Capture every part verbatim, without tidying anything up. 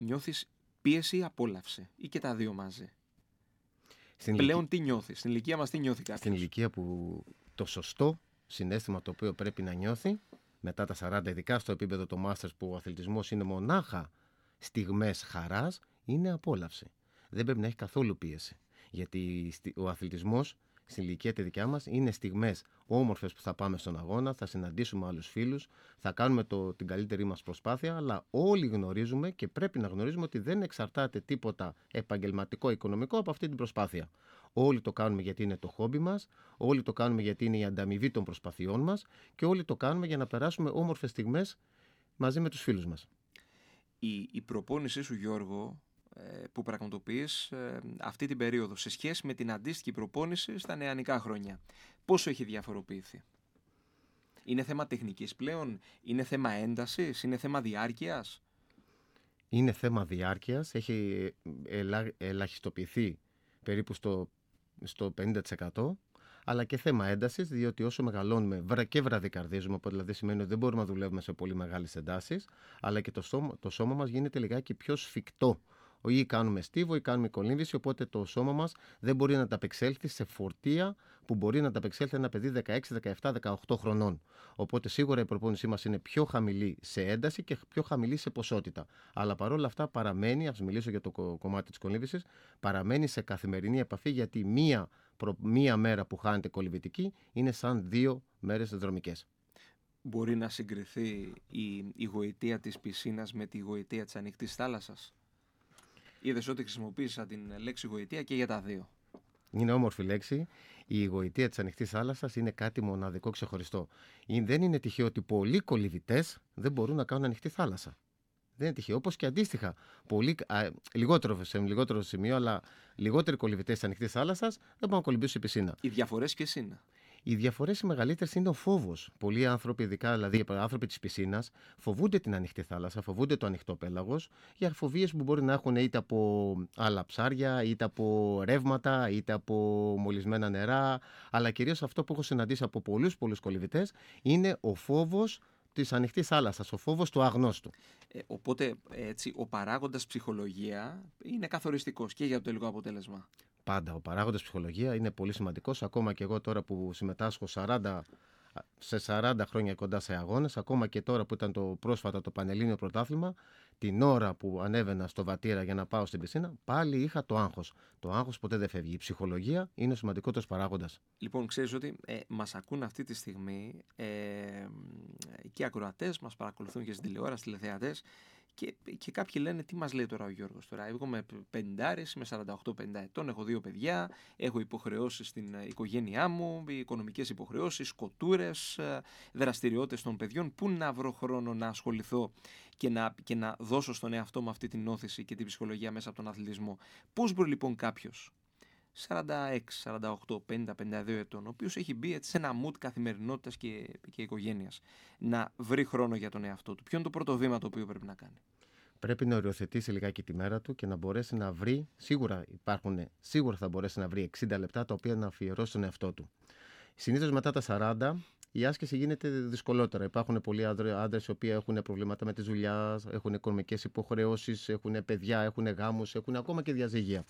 Νιώθεις πίεση ή απόλαυση, ή και τα δύο μαζί? Στην Πλέον ηλικία... τι νιώθεις, στην ηλικία μας τι νιώθει κάποιος? Στην ηλικία που το σωστό συναίσθημα το οποίο πρέπει να νιώθει μετά τα σαράντα, ειδικά στο επίπεδο του Masters, που ο αθλητισμός είναι μονάχα στιγμές χαράς, είναι απόλαυση. Δεν πρέπει να έχει καθόλου πίεση. Γιατί ο αθλητισμός στην ηλικία τη δικιά μας είναι στιγμές όμορφες που θα πάμε στον αγώνα, θα συναντήσουμε άλλους φίλους, θα κάνουμε το, την καλύτερη μας προσπάθεια, αλλά όλοι γνωρίζουμε και πρέπει να γνωρίζουμε ότι δεν εξαρτάται τίποτα επαγγελματικό, οικονομικό από αυτή την προσπάθεια. Όλοι το κάνουμε γιατί είναι το χόμπι μας, όλοι το κάνουμε γιατί είναι η ανταμοιβή των προσπαθειών μας και όλοι το κάνουμε για να περάσουμε όμορφες στιγμές μαζί με τους φίλους μας. Η, η προπόνησή σου, Γιώργο, που πραγματοποιείς αυτή την περίοδο σε σχέση με την αντίστοιχη προπόνηση στα νεανικά χρόνια, πόσο έχει διαφοροποιηθεί? Είναι θέμα τεχνικής πλέον, είναι θέμα έντασης, είναι θέμα διάρκειας? Είναι θέμα διάρκειας, έχει ελα, ελαχιστοποιηθεί περίπου στο, στο πενήντα τοις εκατό, αλλά και θέμα έντασης, διότι όσο μεγαλώνουμε και βραδικαρδίζουμε, οπότε δηλαδή σημαίνει ότι δεν μπορούμε να δουλεύουμε σε πολύ μεγάλες εντάσεις, αλλά και το σώμα, το σώμα μας γίνεται λιγάκι πιο σφιχτό. Ή κάνουμε στίβο ή κάνουμε κολύμβηση, οπότε το σώμα μας δεν μπορεί να ανταπεξέλθει σε φορτία που μπορεί να ανταπεξέλθει ένα παιδί δεκαέξι, δεκαεπτά, δεκαοκτώ χρονών. Οπότε σίγουρα η προπόνησή μας είναι πιο χαμηλή σε ένταση και πιο χαμηλή σε ποσότητα. Αλλά παρόλα αυτά παραμένει, ας μιλήσω για το κομμάτι της κολύμβησης, παραμένει σε καθημερινή επαφή, γιατί μία, προ, μία μέρα που χάνεται κολυμβητική είναι σαν δύο μέρες δρομικές. Μπορεί να συγκριθεί η, η γοητεία της πισίνας με τη γοητεία της ανοιχτής θάλασσας? Είδες ότι χρησιμοποίησα την λέξη γοητεία και για τα δύο. Είναι όμορφη λέξη. Η γοητεία της ανοιχτής θάλασσας είναι κάτι μοναδικό, ξεχωριστό. Δεν είναι τυχαίο ότι πολλοί κολυμβητές δεν μπορούν να κάνουν ανοιχτή θάλασσα. Δεν είναι τυχαίο. Όπως και αντίστοιχα, πολλοί, α, λιγότερο, σε λιγότερο σημείο, αλλά λιγότεροι κολυμβητές της ανοιχτής θάλασσας δεν μπορούν να κολυμβήσουν σε πισίνα. Οι διαφορές ποιες είναι? Οι διαφορές οι μεγαλύτερες είναι ο φόβος. Πολλοί άνθρωποι, ειδικά δηλαδή άνθρωποι της πισίνας, φοβούνται την ανοιχτή θάλασσα, φοβούνται το ανοιχτό πέλαγος για φοβίες που μπορεί να έχουν είτε από άλλα ψάρια, είτε από ρεύματα, είτε από μολυσμένα νερά. Αλλά κυρίως αυτό που έχω συναντήσει από πολλούς πολλούς κολυμβητές είναι ο φόβος της ανοιχτής θάλασσας, ο φόβος του αγνώστου. Ε, οπότε έτσι, ο παράγοντας ψυχολογία είναι καθοριστικός και για το τελικό αποτέλεσμα. Πάντα. Ο παράγοντας ψυχολογία είναι πολύ σημαντικός. Ακόμα και εγώ τώρα που συμμετάσχω σαράντα, σε σαράντα χρόνια κοντά σε αγώνες, ακόμα και τώρα που ήταν το πρόσφατα το Πανελλήνιο Πρωτάθλημα, την ώρα που ανέβαινα στο βατήρα για να πάω στην πισίνα, πάλι είχα το άγχος. Το άγχος ποτέ δεν φεύγει. Η ψυχολογία είναι ο σημαντικότερος παράγοντας. Λοιπόν, ξέρεις ότι ε, μας ακούν αυτή τη στιγμή ε, και οι ακροατές, μας παρακολουθούν και στην τηλεόραση, τηλεθεατές, και, και κάποιοι λένε τι μας λέει τώρα ο Γιώργος τώρα. Εγώ είμαι πενηντάρης, είμαι σαράντα οκτώ πενήντα ετών, έχω δύο παιδιά, έχω υποχρεώσεις στην οικογένειά μου, οικονομικές υποχρεώσεις, σκοτούρες, δραστηριότητες των παιδιών. Πού να βρω χρόνο να ασχοληθώ και να, και να δώσω στον εαυτό μου αυτή την όθηση και την ψυχολογία μέσα από τον αθλητισμό? Πώς μπορεί λοιπόν κάποιος σαράντα έξι, σαράντα οκτώ, πενήντα, πενήντα δύο ετών, ο οποίος έχει μπει έτσι σε ένα mood καθημερινότητας και, και οικογένειας, να βρει χρόνο για τον εαυτό του? Ποιο είναι το πρώτο βήμα το οποίο πρέπει να κάνει? Πρέπει να οριοθετήσει λιγάκι τη μέρα του και να μπορέσει να βρει, σίγουρα υπάρχουν, σίγουρα θα μπορέσει να βρει εξήντα λεπτά τα οποία να αφιερώσει στον εαυτό του. Συνήθως μετά τα σαράντα η άσκηση γίνεται δυσκολότερα. Υπάρχουν πολλοί άντρες οι οποίοι έχουν προβλήματα με τη δουλειά, έχουν οικονομικές υποχρεώσεις, έχουν παιδιά, έχουν γάμους, έχουν ακόμα και διαζύγια.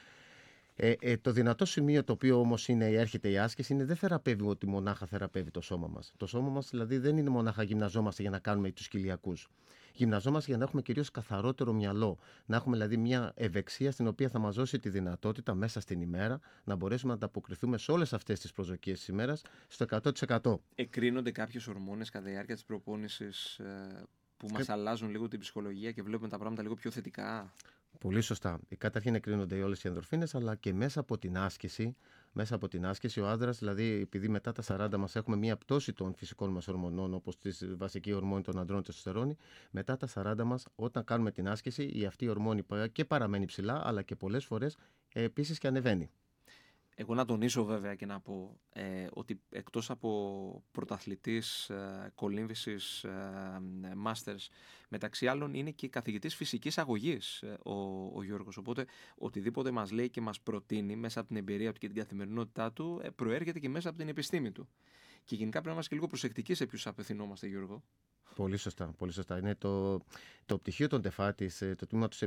Ε, ε, το δυνατό σημείο το οποίο όμως είναι, έρχεται η άσκηση, είναι δεν θεραπεύει ότι μονάχα θεραπεύει το σώμα μας. Το σώμα μας δηλαδή δεν είναι μονάχα γυμναζόμαστε για να κάνουμε τους κοιλιακούς. Γυμναζόμαστε για να έχουμε κυρίως καθαρότερο μυαλό. Να έχουμε δηλαδή μια ευεξία στην οποία θα μας δώσει τη δυνατότητα μέσα στην ημέρα να μπορέσουμε να ανταποκριθούμε σε όλες αυτές τις προσδοκίες της ημέρας στο εκατό τοις εκατό. Εκρίνονται κάποιες ορμόνες κατά τη διάρκεια της προπόνησης ε, που μας αλλάζουν λίγο την ψυχολογία και βλέπουμε τα πράγματα λίγο πιο θετικά? Πολύ σωστά. Καταρχήν εκρίνονται όλες οι ενδορφίνες, αλλά και μέσα από την άσκηση, μέσα από την άσκηση ο άντρας, δηλαδή επειδή μετά τα σαράντα μας έχουμε μία πτώση των φυσικών μας ορμονών, όπως τη βασική ορμόνη των ανδρών, τεστοστερόνη, μετά τα σαράντα μας, όταν κάνουμε την άσκηση, η αυτή η ορμόνη και παραμένει ψηλά, αλλά και πολλές φορές ε, επίσης και ανεβαίνει. Εγώ να τονίσω βέβαια και να πω ε, ότι εκτός από πρωταθλητής ε, κολύμβησης ε, Masters, μεταξύ άλλων είναι και καθηγητής φυσικής αγωγής ε, ο, ο Γιώργος. Οπότε οτιδήποτε μας λέει και μας προτείνει μέσα από την εμπειρία του και την καθημερινότητά του ε, προέρχεται και μέσα από την επιστήμη του. Και γενικά πρέπει να είμαστε και λίγο προσεκτικοί σε ποιους απευθυνόμαστε, Γιώργο. Πολύ σωστά, πολύ σωστά. Είναι το, το πτυχίο των τεφάτης, το τμήμα του